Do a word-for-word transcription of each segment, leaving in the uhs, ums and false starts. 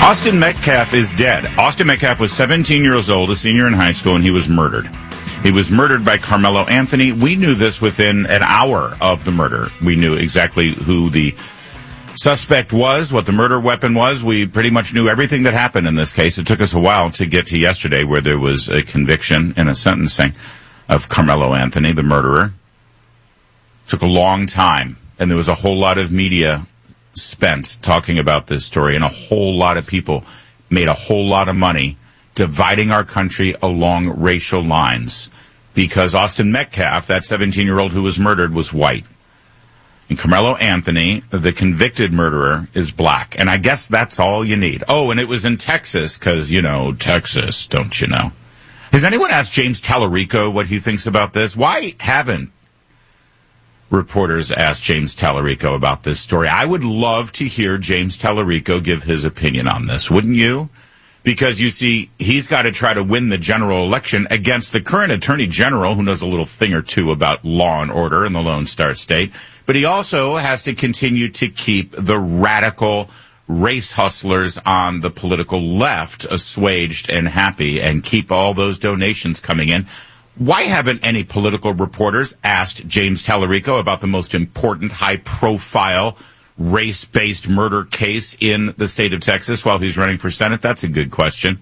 Austin Metcalf is dead. Austin Metcalf was seventeen years old, a senior in high school, and he was murdered. He was murdered by Carmelo Anthony. We knew this within an hour of the murder. We knew exactly who the suspect was, what the murder weapon was. We pretty much knew everything that happened in this case. It took us a while to get to yesterday, where there was a conviction and a sentencing of Carmelo Anthony, the murderer. It took a long time, and there was a whole lot of media spent talking about this story, and a whole lot of people made a whole lot of money dividing our country along racial lines because Austin Metcalf, that seventeen-year-old who was murdered, was white. And Carmelo Anthony, the convicted murderer, is black. And I guess that's all you need. Oh, and it was in Texas because, you know, Texas, don't you know? Has anyone asked James Tallarico what he thinks about this? Why haven't reporters asked James Tallarico about this story? I would love to hear James Tallarico give his opinion on this, wouldn't you? Because, you see, he's got to try to win the general election against the current attorney general, who knows a little thing or two about law and order in the Lone Star State. But he also has to continue to keep the radical race hustlers on the political left assuaged and happy and keep all those donations coming in. Why haven't any political reporters asked James Tallarico about the most important, high-profile, race-based murder case in the state of Texas while he's running for Senate? That's a good question.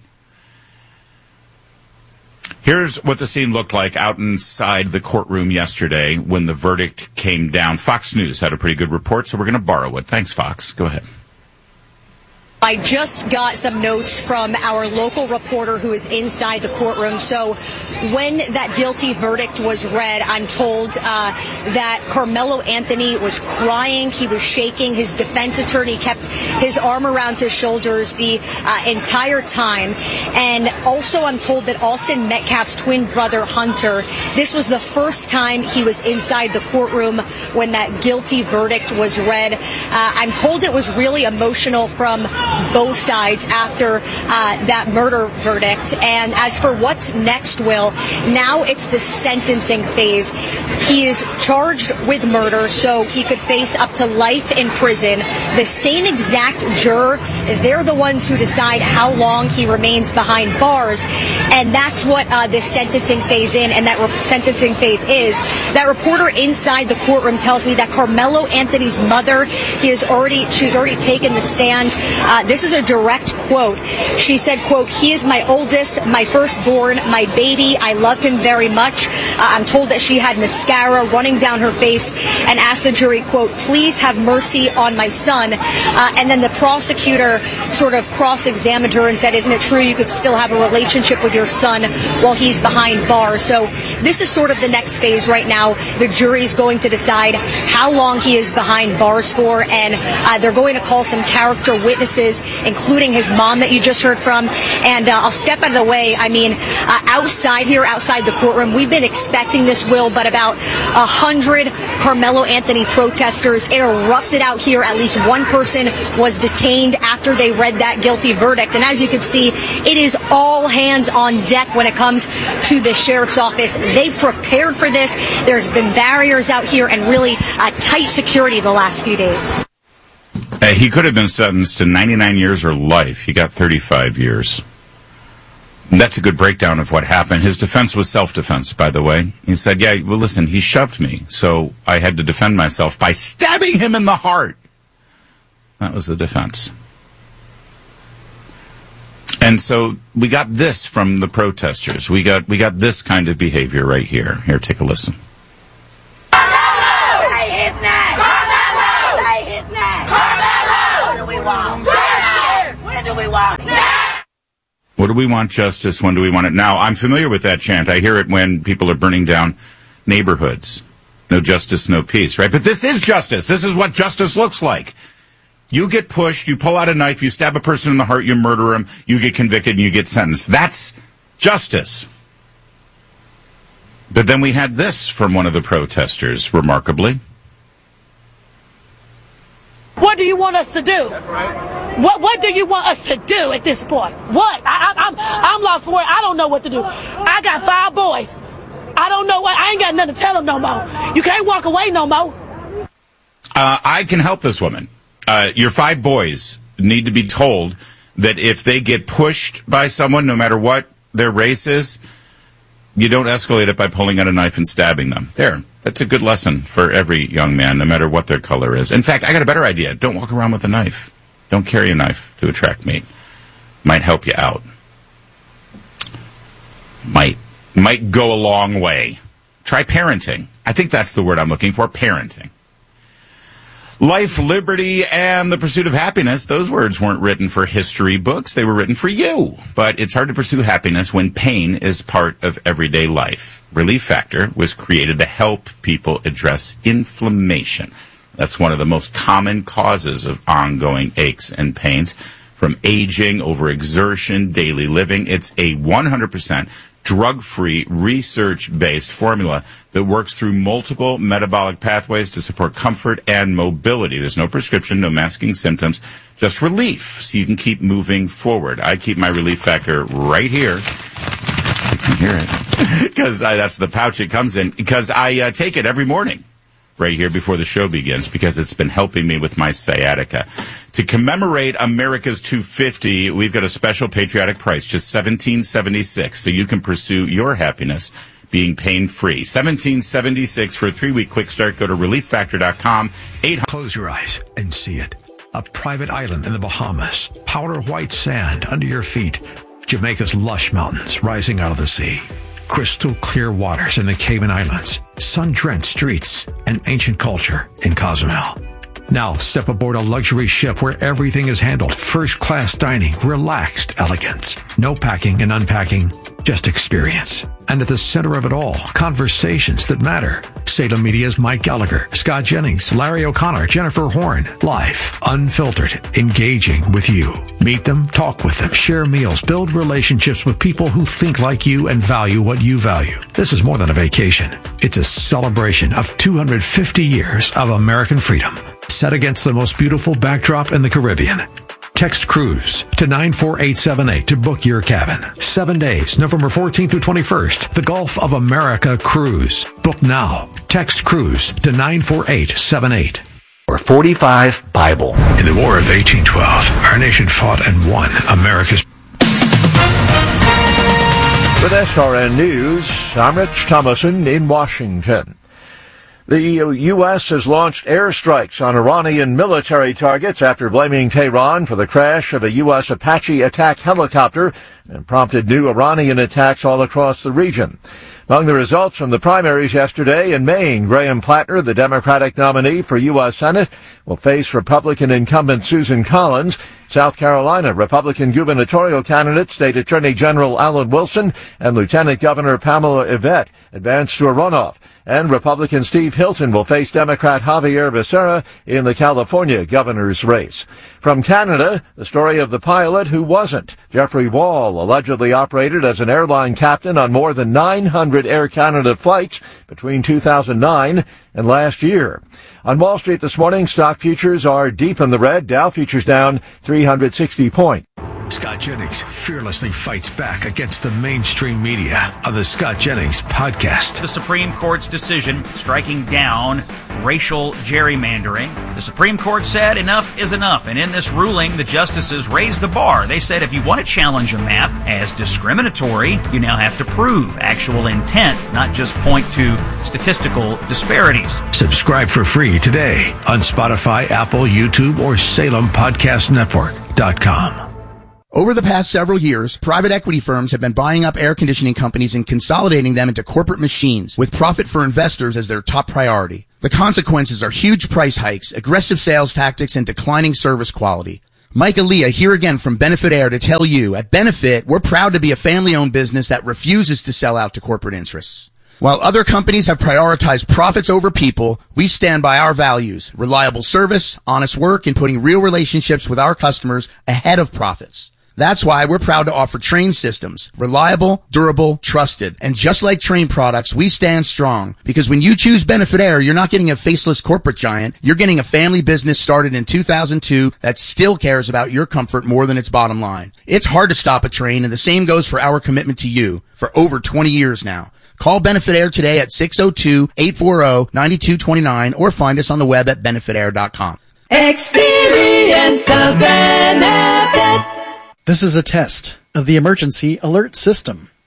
Here's what the scene looked like out inside the courtroom yesterday when the verdict came down. Fox News had a pretty good report, so we're going to borrow it. Thanks, Fox. Go ahead. I just got some notes from our local reporter who is inside the courtroom. So when that guilty verdict was read, I'm told uh, that Carmelo Anthony was crying. He was shaking. His defense attorney kept his arm around his shoulders the uh, entire time. And also I'm told that Austin Metcalf's twin brother, Hunter, this was the first time he was inside the courtroom when that guilty verdict was read. Uh, I'm told it was really emotional from both sides after uh, that murder verdict. And as for what's next, Will, now it's the sentencing phase. He is charged with murder, so he could face up to life in prison. The same exact juror, they're the ones who decide how long he remains behind bars. And that's what uh, this sentencing phase in and that re- sentencing phase is. That reporter inside the courtroom tells me that Carmelo Anthony's mother, he is already, she's already taken the stand. Uh, This is a direct quote. She said, quote, "He is my oldest, my firstborn, my baby. I love him very much." Uh, I'm told that she had mascara running down her face and asked the jury, quote, "Please have mercy on my son." Uh, and then the prosecutor sort of cross-examined her and said, "Isn't it true you could still have a relationship with your son while he's behind bars?" So this is sort of the next phase right now. The jury's going to decide how long he is behind bars for, and uh, they're going to call some character witnesses, including his mom that you just heard from. And uh, I'll step out of the way. I mean, uh, outside here, outside the courtroom, we've been expecting this, Will, but about a hundred Carmelo Anthony protesters erupted out here. At least one person was detained after they read that guilty verdict. And as you can see, it is all hands on deck when it comes to the sheriff's office. They've prepared for this. There's been barriers out here and really uh, tight security the last few days. Uh, he could have been sentenced to ninety-nine years or life. He got thirty-five years. And that's a good breakdown of what happened. His defense was self-defense, by the way. He said, yeah, well, listen, he shoved me, so I had to defend myself by stabbing him in the heart. That was the defense. And so we got this from the protesters. We got we got this kind of behavior right here. Here, take a listen. What do we want? Justice. When do we want it? Now, I'm familiar with that chant. I hear it when people are burning down neighborhoods. No justice, no peace, right? But this is justice. This is what justice looks like. You get pushed, you pull out a knife, you stab a person in the heart, you murder him, you get convicted, and you get sentenced. That's justice. But then we had this from one of the protesters, remarkably. What do you want us to do? That's right. What What do you want us to do at this point? What? I, I, I'm I'm lost for words. I don't know what to do. I got five boys. I don't know what. I ain't got nothing to tell them no more. You can't walk away no more. Uh, I can help this woman. Uh, your five boys need to be told that if they get pushed by someone, no matter what their race is, you don't escalate it by pulling out a knife and stabbing them. There. That's a good lesson for every young man, no matter what their color is. In fact, I got a better idea. Don't walk around with a knife. Don't carry a knife to attract mate. Might help you out. Might. Might go a long way. Try parenting. I think that's the word I'm looking for, parenting. Life, liberty, and the pursuit of happiness. Those words weren't written for history books. They were written for you. But it's hard to pursue happiness when pain is part of everyday life. Relief Factor was created to help people address inflammation. That's one of the most common causes of ongoing aches and pains. From aging, overexertion, daily living, it's a one hundred percent drug-free, research-based formula that works through multiple metabolic pathways to support comfort and mobility. There's no prescription, no masking symptoms, just relief, so you can keep moving forward. I keep my Relief Factor right here. You can hear it. Because that's the pouch it comes in. Because I uh, take it every morning right here before the show begins, because it's been helping me with my sciatica. To commemorate America's two fifty, we've got a special patriotic price, just seventeen seventy-six, so you can pursue your happiness being pain-free. seventeen seventy-six for a three-week quick start. Go to relief factor dot com. eight hundred Close your eyes and see it. A private island in the Bahamas. Powder white sand under your feet. Jamaica's lush mountains rising out of the sea. Crystal clear waters in the Cayman Islands, sun-drenched streets, and ancient culture in Cozumel. Now step aboard a luxury ship where everything is handled. First-class dining, relaxed elegance. No packing and unpacking, just experience. And at the center of it all, conversations that matter. Salem Media's Mike Gallagher, Scott Jennings, Larry O'Connor, Jennifer Horn. Life, unfiltered, engaging with you. Meet them, talk with them, share meals, build relationships with people who think like you and value what you value. This is more than a vacation. It's a celebration of two hundred fifty years of American freedom, set against the most beautiful backdrop in the Caribbean. Text cruise to nine four eight seven eight to book your cabin. Seven days, November fourteenth through twenty-first. The Gulf of America Cruise. Book now. Text cruise to nine four eight seven eight. Or forty-five Bible. In the War of eighteen twelve, our nation fought and won America's. With S R N News, I'm Rich Thomason in Washington. The U S has launched airstrikes on Iranian military targets after blaming Tehran for the crash of a U S Apache attack helicopter and prompted new Iranian attacks all across the region. Among the results from the primaries yesterday in Maine, Graham Plattner, the Democratic nominee for U S Senate, will face Republican incumbent Susan Collins. South Carolina, Republican gubernatorial candidate State Attorney General Alan Wilson and Lieutenant Governor Pamela Yvette advance to a runoff. And Republican Steve Hilton will face Democrat Javier Becerra in the California governor's race. From Canada, the story of the pilot who wasn't. Jeffrey Wall allegedly operated as an airline captain on more than nine hundred Air Canada flights between two thousand nine and last year. On Wall Street this morning, stock futures are deep in the red. Dow futures down three hundred sixty points. Scott Jennings fearlessly fights back against the mainstream media on the Scott Jennings podcast. The Supreme Court's decision striking down racial gerrymandering. The Supreme Court said enough is enough, and in this ruling, the justices raised the bar. They said if you want to challenge a map as discriminatory, you now have to prove actual intent, not just point to statistical disparities. Subscribe for free today on Spotify, Apple, YouTube, or Salem Podcast Network dot com. Over the past several years, private equity firms have been buying up air conditioning companies and consolidating them into corporate machines, with profit for investors as their top priority. The consequences are huge price hikes, aggressive sales tactics, and declining service quality. Mike Aaliyah here again from Benefit Air to tell you, at Benefit, we're proud to be a family-owned business that refuses to sell out to corporate interests. While other companies have prioritized profits over people, we stand by our values, reliable service, honest work, and putting real relationships with our customers ahead of profits. That's why we're proud to offer Trane systems. Reliable, durable, trusted. And just like Trane products, we stand strong. Because when you choose Benefit Air, you're not getting a faceless corporate giant. You're getting a family business started in two thousand two that still cares about your comfort more than its bottom line. It's hard to stop a Trane, and the same goes for our commitment to you for over twenty years now. Call Benefit Air today at six oh two, eight four oh, nine two two nine or find us on the web at benefit air dot com. Experience the benefit. This is a test of the emergency alert system.